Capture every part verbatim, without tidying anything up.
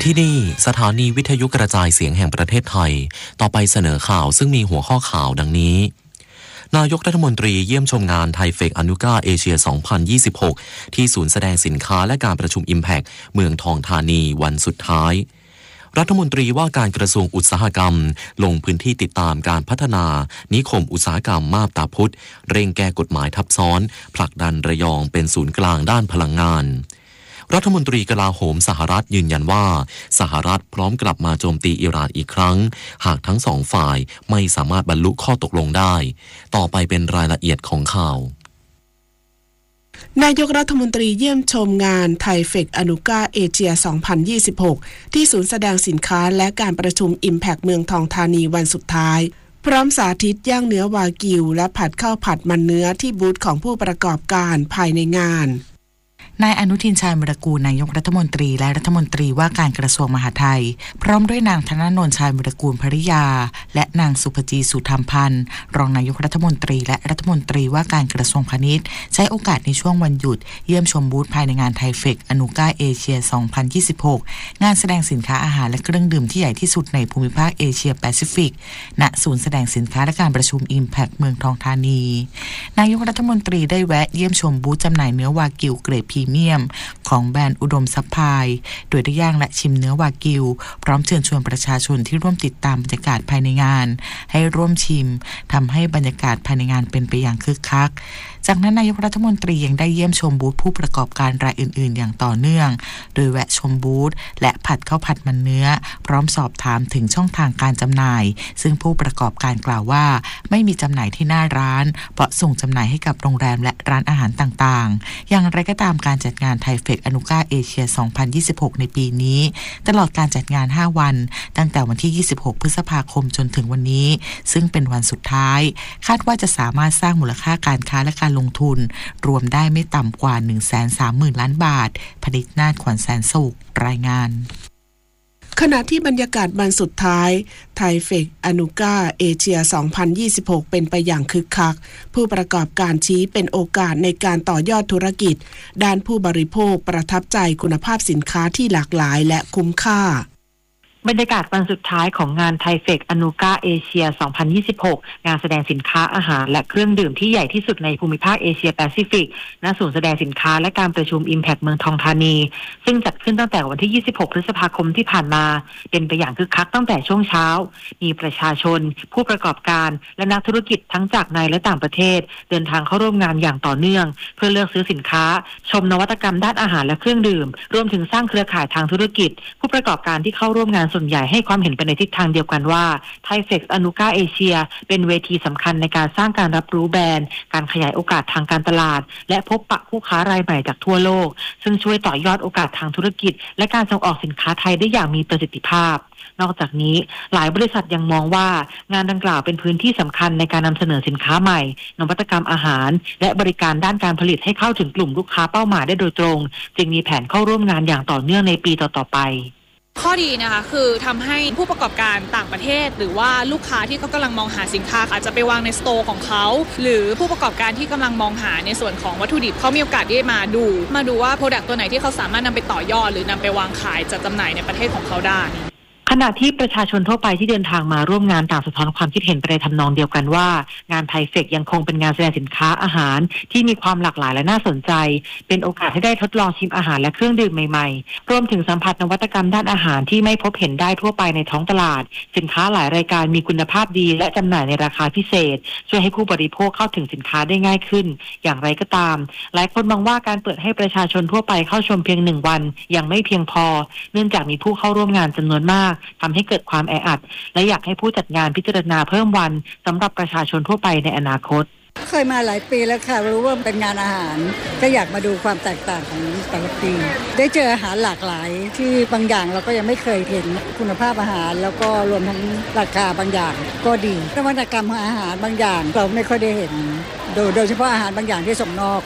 ที่นี่สถานีวิทยุกระจายเสียงแห่งประเทศไทยต่อไปเสนอข่าวซึ่งมีหัวข้อข่าวดังนี้นายกรัฐมนตรีเยี่ยมชมงานไทเฟกอนุก้าเอเชีย สองพันยี่สิบหก ที่ศูนย์แสดงสินค้าและการประชุม Impact เมืองทองธานีวันสุดท้ายรัฐมนตรีว่าการกระทรวงอุตสาหกรรมลงพื้นที่ติดตามการพัฒนานิคมอุตสาหกรรมมาบตาพุธเร่งแก้กฎหมายทับซ้อนผลักดันระยองเป็นศูนย์กลางด้านพลังงานรัฐมนตรีกลาโหมสหรัฐยืนยันว่าสหรัฐพร้อมกลับมาโจมตีอิหร่านอีกครั้งหากทั้งสองฝ่ายไม่สามารถบรรลุข้อตกลงได้ต่อไปเป็นรายละเอียดของข่าวนายกรัฐมนตรีเยี่ยมชมงานไทเฟกอนุก้าเอเชีย สองพันยี่สิบหก ที่ศูนย์แสดงสินค้าและการประชุม Impact เมืองทองธานีวันสุดท้ายพร้อมสาธิตย่างเนื้อวากิวและผัดข้าวผัดมันเนื้อที่บูธของผู้ประกอบการภายในงานนายอนุทินชาญวิรากูลนายกรัฐมนตรีและรัฐมนตรีว่าการกระทรวงมหาดไทยพร้อมด้วยนางธนนนท์ชาญวิรากูลภริยาและนางสุภจีสุธรรมพันธ์รองนายกรัฐมนตรีและรัฐมนตรีว่าการกระทรวงพาณิชย์ใช้โอกาสในช่วงวันหยุดเยี่ยมชมบูธภายในงานไทเฟกอนุก้าเอเชีย สองพันยี่สิบหก งานแสดงสินค้าอาหารและเครื่องดื่มที่ใหญ่ที่สุดในภูมิภาคเอเชียแปซิฟิกณศูนย์แสดงสินค้าและการประชุม Impact เมืองทองธานีนายกรัฐมนตรีได้แวะเยี่ยมชมบูธจำหน่ายเนื้อวากิวเกรดพรีเมียมของแบรนด์อุดมซัพพลายโดยได้ย่างและชิมเนื้อวากิวพร้อมเชิญชวนประชาชนที่ร่วมติดตามบรรยากาศภายในงานให้ร่วมชิมทำให้บรรยากาศภายในงานเป็นไปอย่างคึกคักจากนั้นนายกรัฐมนตรียังได้เยี่ยมชมบูธผู้ประกอบการรายอื่นๆอย่างต่อเนื่องโดยแวะชมบูธและผัดข้าวผัดมันเนื้อพร้อมสอบถามถึงช่องทางการจำหน่ายซึ่งผู้ประกอบการกล่าวว่าไม่มีจำหน่ายที่หน้าร้านเพราะส่งจำหน่ายให้กับโรงแรมและร้านอาหารต่างๆอย่างไรก็ตามการจัดงานไทเฟกอนุก้าเอเชีย สองพันยี่สิบหก ในปีนี้ตลอดการจัดงานห้าวันตั้งแต่วันที่ยี่สิบหกพฤษภาคมจนถึงวันนี้ซึ่งเป็นวันสุดท้ายคาดว่าจะสามารถสร้างมูลค่าการค้าและการลงทุนรวมได้ไม่ต่ำกว่า หนึ่งแสนสามหมื่น ล้านบาทผลิตนาฏขวัญแสนสุขรายงานขณะที่บรรยากาศวันสุดท้ายไทเฟกอนุก้าเอเชีย สองพันยี่สิบหก เป็นไปอย่างคึกคักผู้ประกอบการชี้เป็นโอกาสในการต่อยอดธุรกิจด้านผู้บริโภคประทับใจคุณภาพสินค้าที่หลากหลายและคุ้มค่าบรรยากาศวันสุดท้ายของงานไทเฟกอนุก้าเอเชีย สองพันยี่สิบหก งานแสดงสินค้าอาหารและเครื่องดื่มที่ใหญ่ที่สุดในภูมิภาคเอเชียแปซิฟิกณศูนย์แสดงสินค้าและการประชุม Impact เมืองทองธานีซึ่งจัดขึ้นตั้งแต่วันที่ยี่สิบหกพฤษภาคมที่ผ่านมาเป็นไปอย่างคึกคักตั้งแต่ช่วงเช้ามีประชาชนผู้ประกอบการและนักธุรกิจทั้งจากในและต่างประเทศเดินทางเข้าร่วมงานอย่างต่อเนื่องเพื่อเลือกซื้อสินค้าชมนวัตกรรมด้านอาหารและเครื่องดื่มรวมถึงสร้างเครือข่ายทางธุรกิจผู้ประกอบการที่เข้าร่วมงานส่วนใหญ่ให้ความเห็นไปในทิศทางเดียวกันว่าไทเฟกอนุก้าเอเชียเป็นเวทีสำคัญในการสร้างการรับรู้แบรนด์การขยายโอกาสทางการตลาดและพบปะผู้ค้ารายใหม่จากทั่วโลกซึ่งช่วยต่อยอดโอกาสทางธุรกิจและการส่งออกสินค้าไทยได้อย่างมีประสิทธิภาพนอกจากนี้หลายบริษัทยังมองว่างานดังกล่าวเป็นพื้นที่สำคัญในการนำเสนอสินค้าใหม่นวัตกรรมอาหารและบริการด้านการผลิตให้เข้าถึงกลุ่มลูกค้าเป้าหมายได้โดยตรงจึงมีแผนเข้าร่วมงานอย่างต่อเนื่องในปีต่อๆไปข้อดีนะคะคือทำให้ผู้ประกอบการต่างประเทศหรือว่าลูกค้าที่เขากำลังมองหาสินค้าอาจจะไปวางในสโตร์ของเขาหรือผู้ประกอบการที่กำลังมองหาในส่วนของวัตถุดิบเขามีโอกาสได้มาดูมาดูว่าโปรดักต์ตัวไหนที่เขาสามารถนำไปต่อยอดหรือนำไปวางขายจัดจำหน่ายในประเทศของเขาได้ขณะที่ประชาชนทั่วไปที่เดินทางมาร่วมงานต่างสะท้อนความคิดเห็นไปในทำนองเดียวกันว่างานไทเฟกยังคงเป็นงานแสดงสินค้าอาหารที่มีความหลากหลายและน่าสนใจเป็นโอกาสให้ได้ทดลองชิมอาหารและเครื่องดื่มใหม่ๆรวมถึงสัมผัสนวัตกรรมด้านอาหารที่ไม่พบเห็นได้ทั่วไปในท้องตลาดสินค้าหลายรายการมีคุณภาพดีและจำหน่ายในราคาพิเศษช่วยให้ผู้บริโภคเข้าถึงสินค้าได้ง่ายขึ้นอย่างไรก็ตามหลายคนมองว่าการเปิดให้ประชาชนทั่วไปเข้าชมเพียงหนึ่งวันยังไม่เพียงพอเนื่องจากมีผู้เข้าร่วมงานจำนวนมากทำให้เกิดความแออัดและอยากให้ผู้จัดงานพิจารณาเพิ่มวันสำหรับประชาชนทั่วไปในอนาคตเคยมาหลายปีแล้วค่ะรู้ว่าเป็นงานอาหารก็อยากมาดูความแตกต่างของแต่ละปีได้เจออาหารหลากหลายที่บางอย่างเราก็ยังไม่เคยเห็นคุณภาพอาหารแล้วก็รวมทั้งราคาบางอย่างก็ดีนวัตกรรมอาหารบางอย่างเราไม่ค่อยได้เห็นโดยโดยเฉพาะอาหารบางอย่างที่ส่งนอก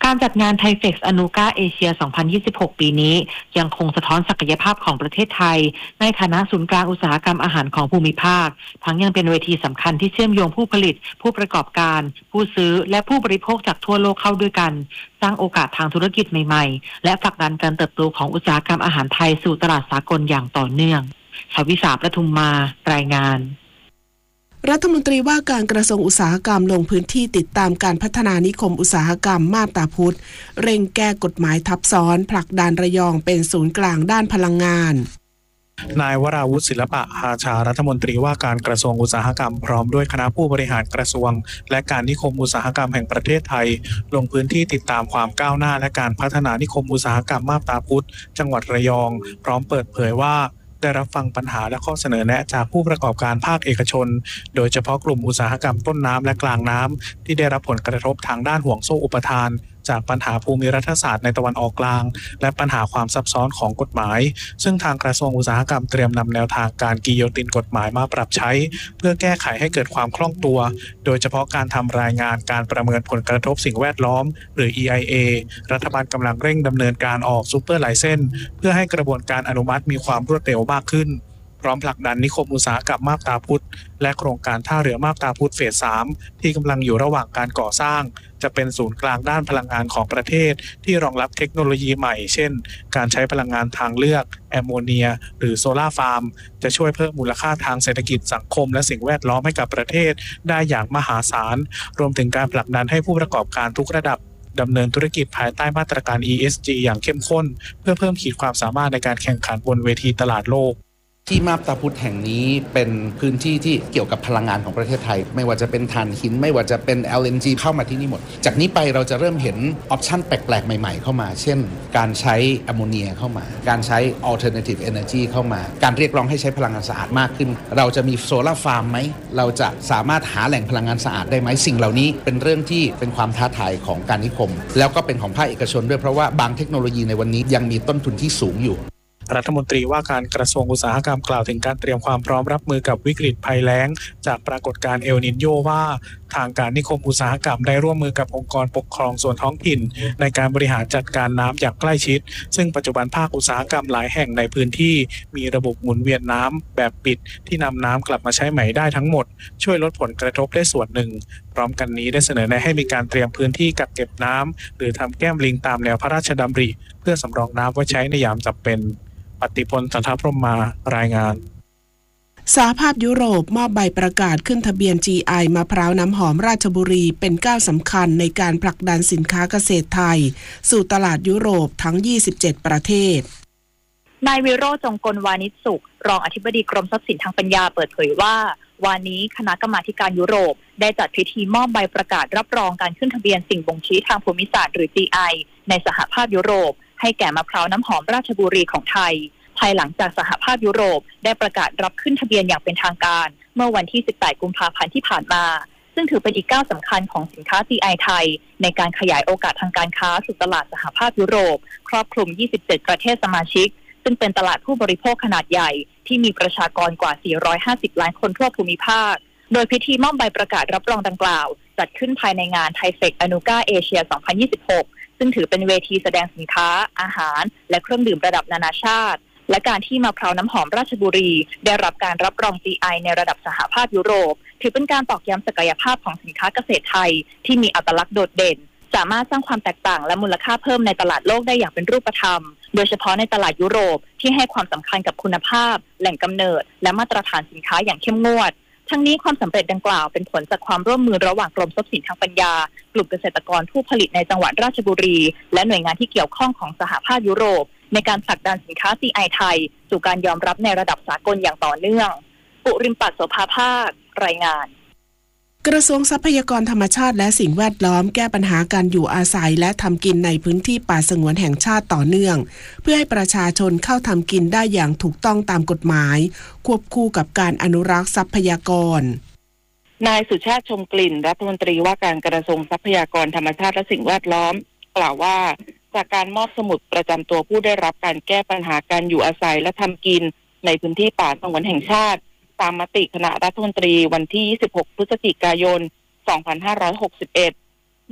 การจัดงานไทเฟกซ์อนูก้าเอเชีย สองพันยี่สิบหก ปีนี้ยังคงสะท้อนศักยภาพของประเทศไทยในฐานะศูนย์กลางอุตสาหกรรมอาหารของภูมิภาคทั้งยังเป็นเวทีสำคัญที่เชื่อมโยงผู้ผลิตผู้ประกอบการผู้ซื้อและผู้บริโภคจากทั่วโลกเข้าด้วยกันสร้างโอกาสทางธุรกิจใหม่ๆและผลักดันการเติบโตของอุตสาหกรรมอาหารไทยสู่ตลาดสากลอย่างต่อเนื่องชวิสาประทุมมารายงานรัฐมนตรีว่าการกระทรวงอุตสาหกรรมลงพื้นที่ติดตามการพัฒนานิคมอุตสาหกรรมมาบตาพุธเร่งแก้กฎหมายทับซ้อนผลักดันระยองเป็นศูนย์กลางด้านพลังงานนายวราวุฒิศิลปะอาชารัฐมนตรีว่าการกระทรวงอุตสาหกรรมพร้อมด้วยคณะผู้บริหารกระทรวงและการนิคมอุตสาหกรรมแห่งประเทศไทยลงพื้นที่ติดตามความก้าวหน้าและการพัฒนานิคมอุตสาหกรรมมาบตาพุธจังหวัดระยองพร้อมเปิดเผยว่าได้รับฟังปัญหาและข้อเสนอแนะจากผู้ประกอบการภาคเอกชนโดยเฉพาะกลุ่มอุตสาหกรรมต้นน้ำและกลางน้ำที่ได้รับผลกระทบทางด้านห่วงโซ่อุปทานจากปัญหาภูมิรัฐศาสตร์ในตะวันออกกลางและปัญหาความซับซ้อนของกฎหมายซึ่งทางกระทรวงอุตสาหกรรมเตรียมนำแนวทางการกิโยตินกฎหมายมาปรับใช้เพื่อแก้ไขให้เกิดความคล่องตัวโดยเฉพาะการทำรายงานการประเมินผลกระทบสิ่งแวดล้อมหรือ อี ไอ เอ รัฐบาลกำลังเร่งดำเนินการออกซูเปอร์ไลเซนส์เพื่อให้กระบวนการอนุมัติมีความรวดเร็วมากขึ้นพร้อมผลักดันนิคมอุตสาหกรรมมาบตาพุธและโครงการท่าเรือมาบตาพุธเฟสสามที่กำลังอยู่ระหว่างการก่อสร้างจะเป็นศูนย์กลางด้านพลังงานของประเทศที่รองรับเทคโนโลยีใหม่เช่นการใช้พลังงานทางเลือกแอมโมเนียหรือโซล่าฟาร์มจะช่วยเพิ่มมูลค่าทางเศรษฐกิจสังคมและสิ่งแวดล้อมให้กับประเทศได้อย่างมหาศาลรวมถึงการผลักดันให้ผู้ประกอบการทุกระดับดำเนินธุรกิจภายใต้มาตรการ อี เอส จี อย่างเข้มข้นเพื่อเพิ่มขีดความสามารถในการแข่งขันบนเวทีตลาดโลกที่มาบตาพุธแห่งนี้เป็นพื้นที่ที่เกี่ยวกับพลังงานของประเทศไทยไม่ว่าจะเป็นถ่านหินไม่ว่าจะเป็น แอล เอ็น จี เข้ามาที่นี่หมดจากนี้ไปเราจะเริ่มเห็นออปชั่นแปลกๆใหม่ๆเข้ามาเช่นการใช้แอมโมเนียเข้ามาการใช้ alternative energy เข้ามาการเรียกร้องให้ใช้พลังงานสะอาดมากขึ้นเราจะมีโซล่าฟาร์มไหมเราจะสามารถหาแหล่งพลังงานสะอาดได้ไหมสิ่งเหล่านี้เป็นเรื่องที่เป็นความท้าทายของการนิคมแล้วก็เป็นของภาคเอกชนด้วยเพราะว่าบางเทคโนโลยีในวันนี้ยังมีต้นทุนที่สูงอยู่รัฐมนตรีว่าการกระทรวงอุตสาหกรรมกล่าวถึงการเตรียมความพร้อมรับมือกับวิกฤตภัยแล้งจากปรากฏการณ์เอลนิโญว่าทางการนิคมอุตสาหกรรมได้ร่วมมือกับองค์กรปกครองส่วนท้องถิ่นในการบริหารจัดการน้ำอย่างใกล้ชิดซึ่งปัจจุบันภาคอุตสาหกรรมหลายแห่งในพื้นที่มีระบบหมุนเวียนน้ำแบบปิดที่นำน้ำกลับมาใช้ใหม่ได้ทั้งหมดช่วยลดผลกระทบได้ส่วนหนึ่งพร้อมกันนี้ได้เสนอแนะให้มีการเตรียมพื้นที่กักเก็บน้ำหรือทำแก้มลิงตามแนวพระราชดำริเพื่อสำรองน้ำไว้ใช้ในยามจำเป็นปฏิพล สันทพรหมารายงานสหภาพยุโรปมอบใบประกาศขึ้นทะเบียน จี ไอ มะพร้าวน้ำหอมราชบุรีเป็นก้าวสำคัญในการผลักดันสินค้าเกษตรไทยสู่ตลาดยุโรปทั้งยี่สิบเจ็ดประเทศนายวิโรจน์ จงกลวานิชสุขรองอธิบดีกรมทรัพย์สินทางปัญญาเปิดเผยว่าวันนี้คณะกรรมาการยุโรปได้จัดพิธีมอบใบประกาศรับรองการขึ้นทะเบียนสิ่งบ่งชี้ทางภูมิศาสตร์หรือ จี ไอ ในสหภาพยุโรปให้แก่มะพร้าวน้ำหอมราชบุรีของไทยภายหลังจากสหภาพยุโรปได้ประกาศรับขึ้นทะเบียนอย่างเป็นทางการเมื่อวันที่สิบแปดกุมภาพันธ์ที่ผ่านมาซึ่งถือเป็นอีกก้าวสำคัญของสินค้า จี ไอ ไทยในการขยายโอกาสทางการค้าสู่ตลาดสหภาพยุโรปครอบคลุมยี่สิบเจ็ดประเทศสมาชิกซึ่งเป็นตลาดผู้บริโภคขนาดใหญ่ที่มีประชากรกว่าสี่ร้อยห้าสิบล้านคนทั่วภูมิภาคโดยพิธีมอบใบประกาศรับรองดังกล่าวจัดขึ้นภายในงานไทเฟกอนูก้าเอเชีย สองพันยี่สิบหกซึ่งถือเป็นเวทีแสดงสินค้าอาหารและเครื่องดื่มระดับนานาชาติและการที่มะพร้าวน้ำหอมราชบุรีได้รับการรับรอง จี ไอ ในระดับสหภาพยุโรปถือเป็นการตอกย้ำศักยภาพของสินค้าเกษตรไทยที่มีอัตลักษณ์โดดเด่นสามารถสร้างความแตกต่างและมูลค่าเพิ่มในตลาดโลกได้อย่างเป็นรูปธรรมโดยเฉพาะในตลาดยุโรปที่ให้ความสำคัญกับคุณภาพแหล่งกำเนิดและมาตรฐานสินค้าอย่างเข้มงวดทั้งนี้ความสำเร็จดังกล่าวเป็นผลจากความร่วมมือระหว่างกรมทรัพย์สินทางปัญญากลุ่มเกษตรกรผู้ผลิตในจังหวัดราชบุรีและหน่วยงานที่เกี่ยวข้องของสหภาพยุโรปในการผลักดันสินค้า จี ไอ ไทยสู่การยอมรับในระดับสากลอย่างต่อเนื่องปุริมปัตย์ โสภาภาครายงานกระทรวงทรัพยากรธรรมชาติและสิ่งแวดล้อมแก้ปัญหาการอยู่อาศัยและทำกินในพื้นที่ป่าสงวนแห่งชาติต่อเนื่องเพื่อให้ประชาชนเข้าทำกินได้อย่างถูกต้องตามกฎหมายควบคู่กับการอนุรักษ์ทรัพยากรนายสุชาติชมกลิ่นรัฐมนตรีว่าการกระทรวงทรัพยากรธรรมชาติและสิ่งแวดล้อมกล่าวว่าจากการมอบสมุดประจำตัวผู้ได้รับการแก้ปัญหาการอยู่อาศัยและทำกินในพื้นที่ป่าสงวนแห่งชาติตามมติคณะรัฐมนตรีวันที่ยี่สิบหกพฤศจิกายนสองพันห้าร้อยหกสิบเอ็ดโ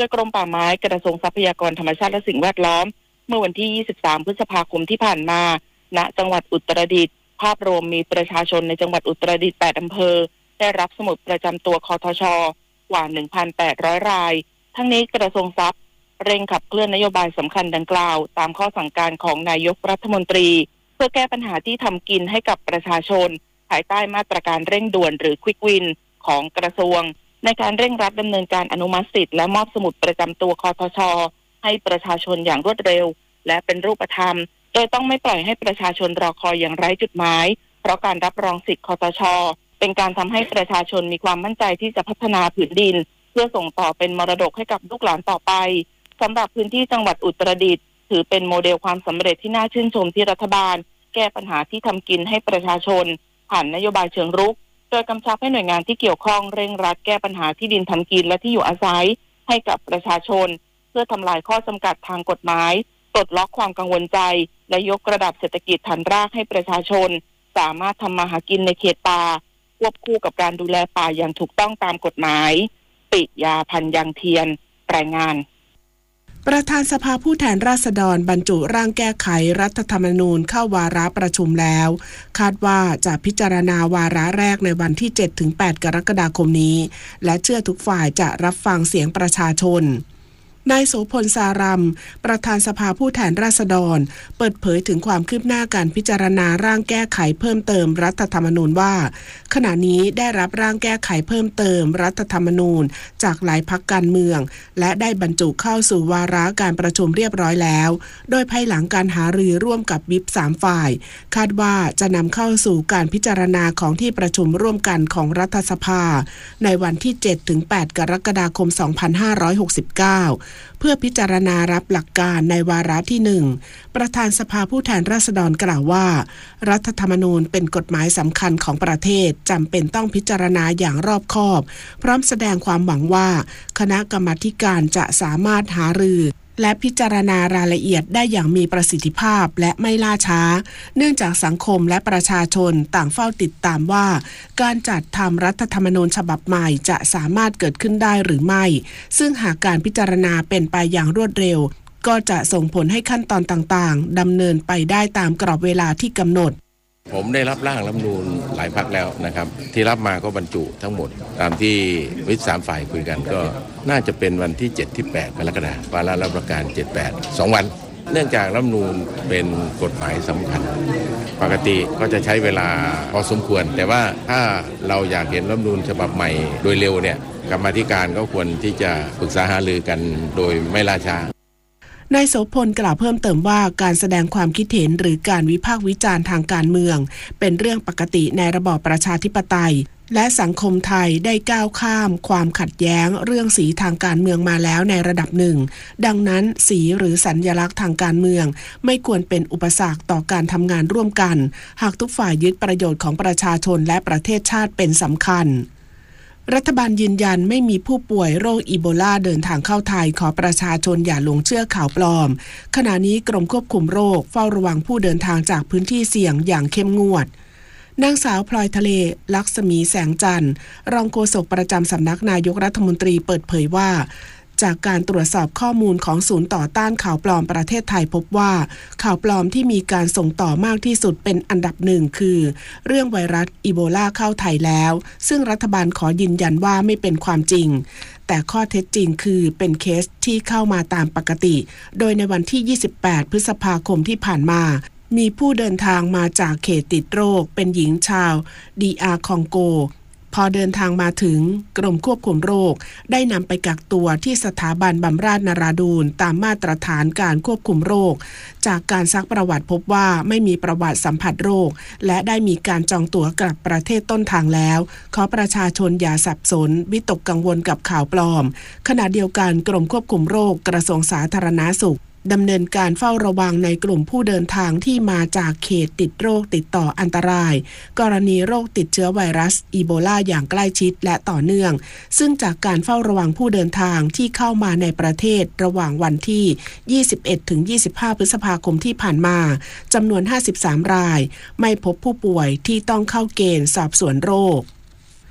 ดยกรมป่าไม้กระทรวงทรัพยากรธรรมชาติและสิ่งแวดล้อมเมื่อวันที่ยี่สิบสามพฤษภาคมที่ผ่านมาณจังหวัดอุตรดิตถ์ภาพรวมมีประชาชนในจังหวัดอุตรดิตถ์แปดอำเภอได้รับสมุดประจำตัวคทช.กว่า หนึ่งพันแปดร้อย รายทั้งนี้กระทรวงทรัพย์เร่งขับเคลื่อนนโยบายสำคัญดังกล่าวตามข้อสั่งการของนายกรัฐมนตรีเพื่อแก้ปัญหาที่ทำกินให้กับประชาชนภายใต้มาตรการเร่งด่วนหรือ Quick Win ของกระทรวงในการเร่งรัดดำเนินการอนุมัติสิทธิ์และมอบสมุดประจำตัวคทช.ให้ประชาชนอย่างรวดเร็วและเป็นรูปธรรมโดยต้องไม่ปล่อยให้ประชาชนรอคอยอย่างไร้จุดหมายเพราะการรับรองสิทธิ์คทช.เป็นการทำให้ประชาชนมีความมั่นใจที่จะพัฒนาผืนดินเพื่อส่งต่อเป็นมรดกให้กับลูกหลานต่อไปสำหรับพื้นที่จังหวัดอุตรดิตถ์ถือเป็นโมเดลความสำเร็จที่น่าชื่นชมที่รัฐบาลแก้ปัญหาที่ทำกินให้ประชาชนผ่านนโยบายเชิงรุกโดยกำชับให้หน่วยงานที่เกี่ยวข้องเร่งรัดแก้ปัญหาที่ดินทำกินและที่อยู่อาศัยให้กับประชาชนเพื่อทำลายข้อจำกัดทางกฎหมายปลดล็อกความกังวลใจและยกระดับเศรษฐกิจฐานรากให้ประชาชนสามารถทำมาหากินในเขตป่าควบคู่กับการดูแลป่าอย่างถูกต้องตามกฎหมายปิยาพันธ์ยังเทียนรายงานประธานสภาผู้แทนราษฎรบรรจุร่างแก้ไขรัฐธรรมนูญเข้าวาระประชุมแล้วคาดว่าจะพิจารณาวาระแรกในวันที่ เจ็ดถึงแปด กรกฎาคมนี้และเชื่อทุกฝ่ายจะรับฟังเสียงประชาชนนายโสพลสารัมประธานสภาผู้แทนราษฎรเปิดเผยถึงความคืบหน้าการพิจารณาร่างแก้ไขเพิ่มเติมรัฐธรรมนูญว่าขณะนี้ได้รับร่างแก้ไขเพิ่มเติมรัฐธรรมนูญจากหลายพรรคการเมืองและได้บรรจุเข้าสู่วาระการประชุมเรียบร้อยแล้วโดยภายหลังการหารือร่วมกับวิปสามฝ่ายคาดว่าจะนำเข้าสู่การพิจารณาของที่ประชุมร่วมกันของรัฐสภาในวันที่ เจ็ดถึงแปด กรกฎาคม สองพันห้าร้อยหกสิบเก้าเพื่อพิจารณารับหลักการในวาระที่หนึ่งประธานสภาผู้แทนราษฎรกล่าวว่ารัฐธรรมนูญเป็นกฎหมายสำคัญของประเทศจำเป็นต้องพิจารณาอย่างรอบคอบพร้อมแสดงความหวังว่าคณะกรรมาธิการจะสามารถหารือและพิจารณารายละเอียดได้อย่างมีประสิทธิภาพและไม่ล่าช้าเนื่องจากสังคมและประชาชนต่างเฝ้าติดตามว่าการจัดทำรัฐธรรมนูญฉบับใหม่จะสามารถเกิดขึ้นได้หรือไม่ซึ่งหากการพิจารณาเป็นไปอย่างรวดเร็วก็จะส่งผลให้ขั้นตอนต่างๆดำเนินไปได้ตามกรอบเวลาที่กำหนดผมได้รับร่างรัฐธรรมนูญหลายพรรคแล้วนะครับที่รับมาก็บรรจุทั้งหมดตามที่วิปสามฝ่ายคุยกันก็น่าจะเป็นวันที่เจ็ดที่แปดกรกฎาคมวาระรับประการเจ็ด แปด สองวันเนื่องจากรัฐธรรมนูญเป็นกฎหมายสำคัญปกติก็จะใช้เวลาพอสมควรแต่ว่าถ้าเราอยากเห็นรัฐธรรมนูญฉบับใหม่โดยเร็วเนี่ยกรรมาธิการก็ควรที่จะปรึกษาหารือกันโดยไม่ล่าช้านายโสพลกล่าวเพิ่มเติมว่าการแสดงความคิดเห็นหรือการวิพากษ์วิจารณ์ทางการเมืองเป็นเรื่องปกติในระบอบประชาธิปไตยและสังคมไทยได้ก้าวข้ามความขัดแย้งเรื่องสีทางการเมืองมาแล้วในระดับหนึ่งดังนั้นสีหรือสัญลักษณ์ทางการเมืองไม่ควรเป็นอุปสรรคต่อการทำงานร่วมกันหากทุกฝ่ายยึดประโยชน์ของประชาชนและประเทศชาติเป็นสำคัญรัฐบาลยืนยันไม่มีผู้ป่วยโรคอีโบลาเดินทางเข้าไทยขอประชาชนอย่าหลงเชื่อข่าวปลอมขณะนี้กรมควบคุมโรคเฝ้าระวังผู้เดินทางจากพื้นที่เสี่ยงอย่างเข้มงวดนางสาวพลอยทะเลลักษมีแสงจันทร์รองโฆษกประจำสำนักนายกรัฐมนตรีเปิดเผยว่าจากการตรวจสอบข้อมูลของศูนย์ต่อต้านข่าวปลอมประเทศไทยพบว่าข่าวปลอมที่มีการส่งต่อมากที่สุดเป็นอันดับหนึ่งคือเรื่องไวรัสอีโบลาเข้าไทยแล้วซึ่งรัฐบาลขอยืนยันว่าไม่เป็นความจริงแต่ข้อเท็จจริงคือเป็นเคสที่เข้ามาตามปกติโดยในวันที่ยี่สิบแปดพฤษภาคมที่ผ่านมามีผู้เดินทางมาจากเขตติดโรคเป็นหญิงชาว ดี อาร์ คองโกพอเดินทางมาถึงกรมควบคุมโรคได้นำไปกักตัวที่สถาบันบำราศนราดูรตามมาตรฐานการควบคุมโรคจากการซักประวัติพบว่าไม่มีประวัติสัมผัสโรคและได้มีการจองตั๋วกลับประเทศต้นทางแล้วขอประชาชนอย่าสับสนวิตกกังวลกับข่าวปลอมขณะเดียวกันกรมควบคุมโรคกระทรวงสาธารณสุขดำเนินการเฝ้าระวังในกลุ่มผู้เดินทางที่มาจากเขตติดโรคติดต่ออันตรายกรณีโรคติดเชื้อไวรัสอีโบลาอย่างใกล้ชิดและต่อเนื่องซึ่งจากการเฝ้าระวังผู้เดินทางที่เข้ามาในประเทศระหว่างวันที่ยี่สิบเอ็ดถึงยี่สิบห้าพฤษภาคมที่ผ่านมาจำนวนห้าสิบสามรายไม่พบผู้ป่วยที่ต้องเข้าเกณฑ์สอบสวนโรค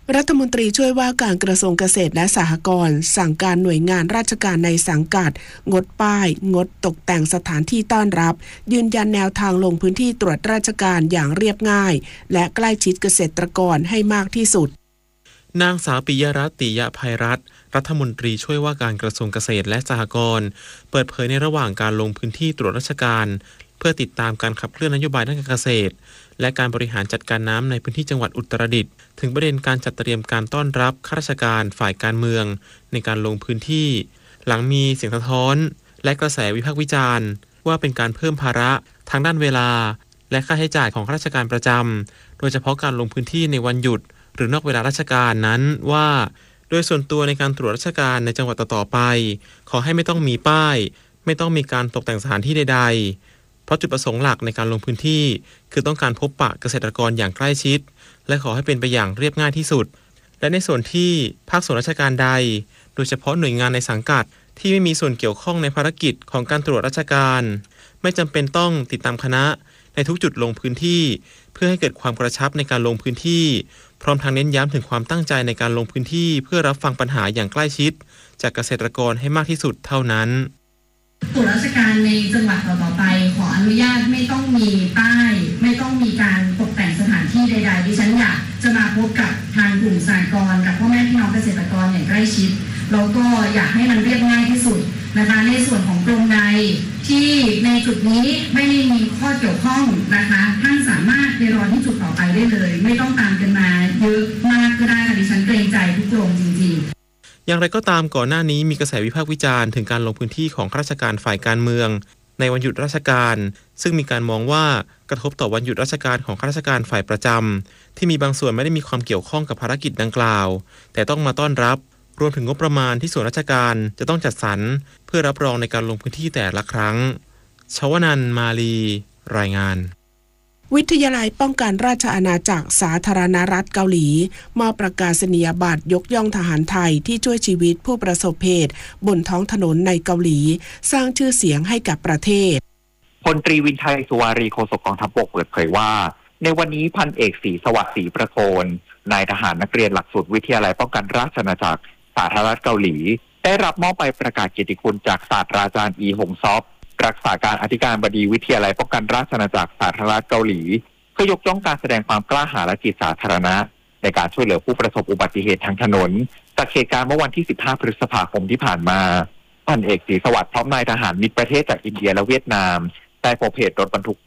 รัฐมนตรีช่วยว่าการกระทรวงเกษตรและสหกรณ์สั่งการหน่วยงานราชการในสังกัดงดป้ายงดตกแต่งสถานที่ต้อนรับยืนยันแนวทางลงพื้นที่ตรวจราชการอย่างเรียบง่ายและใกล้ชิดเกษตรกรให้มากที่สุดนางสาวปิยรัตน์ ติยภัยรัตน์รัฐมนตรีช่วยว่าการกระทรวงเกษตรและสหกรณ์เปิดเผยในระหว่างการลงพื้นที่ตรวจราชการเพื่อติดตามการขับเคลื่อนนโยบายด้านการเกษตรและการบริหารจัดการน้ำในพื้นที่จังหวัดอุตรดิตถ์ถึงประเด็นการจัดเตรียมการต้อนรับข้าราชการฝ่ายการเมืองในการลงพื้นที่หลังมีเสียงสะท้อนและกระแสวิพากษ์วิจารณ์ว่าเป็นการเพิ่มภาระทางด้านเวลาและค่าใช้จ่ายของข้าราชการประจำโดยเฉพาะการลงพื้นที่ในวันหยุดหรือนอกเวลาราชการนั้นว่าโดยส่วนตัวในการตรวจราชการในจังหวัดต่อๆไปขอให้ไม่ต้องมีป้ายไม่ต้องมีการตกแต่งสถานที่ใดๆเพราะจุดประสงค์หลักในการลงพื้นที่คือต้องการพบปะเกษตรกรอย่างใกล้ชิดและขอให้เป็นไปอย่างเรียบง่ายที่สุดและในส่วนที่ภาคส่วนราชการใดโดยเฉพาะหน่วยงานในสังกัดที่ไม่มีส่วนเกี่ยวข้องในภารกิจของการตรวจราชการไม่จำเป็นต้องติดตามคณะในทุกจุดลงพื้นที่เพื่อให้เกิดความกระชับในการลงพื้นที่พร้อมทั้งเน้นย้ำถึงความตั้งใจในการลงพื้นที่เพื่อรับฟังปัญหาอย่างใกล้ชิดจากเกษตรกรให้มากที่สุดเท่านั้นตรวจราชการในจังหวัดต่อๆไปขออนุญาตไม่ต้องมีป้ายไม่ต้องมีการตกแต่งสถานที่ใดๆดิฉันอยากจะมาพบกับทางกลุ่มสหกรณ์กับพ่อแม่พี่น้องเกษตรกรอย่างใกล้ชิดแล้วก็อยากให้มันเรียบง่ายที่สุดนะคะในส่วนของกรมใดที่ในจุดนี้ไม่ได้มีข้อเกี่ยวข้องนะคะท่านสามารถไปรอที่จุดต่อไปได้เลยไม่ต้องตามกันมาเยอะมากก็ได้ค่ะดิฉันเกรงใจทุกกรมจริงๆอย่างไรก็ตามก่อนหน้านี้มีกระแสวิพากษ์วิจารณ์ถึงการลงพื้นที่ของข้าราชการฝ่ายการเมืองในวันหยุดราชการซึ่งมีการมองว่ากระทบต่อวันหยุดราชการของข้าราชการฝ่ายประจำที่มีบางส่วนไม่ได้มีความเกี่ยวข้องกับภารกิจดังกล่าวแต่ต้องมาต้อนรับรวมถึงงบประมาณที่ส่วนราชการจะต้องจัดสรรเพื่อรับรองในการลงพื้นที่แต่ละครั้งชวนันท์ มาลีรายงานวิทยาลัยป้องกันราชอาณาจักรสาธารณรัฐเกาหลีมอบประกาศนียบัตรยกย่องทหารไทยที่ช่วยชีวิตผู้ประสบเหตุบนท้องถนนในเกาหลีสร้างชื่อเสียงให้กับประเทศพลตรีวินไทยสุวารีโฆษกกองทัพบกเปิดเผยว่าในวันนี้พันเอกศรีสวัสดิ์ศรีประโคนนายทหารนักเรียนหลักสูตรวิทยาลัยป้องกันราชอาณาจักรสาธารณรัฐเกาหลีได้รับมอบใบประกาศเกียรติคุณจากศาสตราจารย์อีฮงซอฟรักษาการอธิการบดีวิทยาลัยป้องกันราชอาณาจักรสาธารณรัฐเกาหลีเพื่อยกย่องการแสดงความกล้าหาญและจิตสาธารณะในการช่วยเหลือผู้ประสบอุบัติเหตุทางถนนจากเหตุการณ์เมื่อวันที่สิบห้าพฤษภาคมที่ผ่านมาพันเอกศรีสวัสดิ์พร้อมนายทหารมิตรประเทศจากอินเดียและเวียดนามได้พบเหตุรถบรรทุก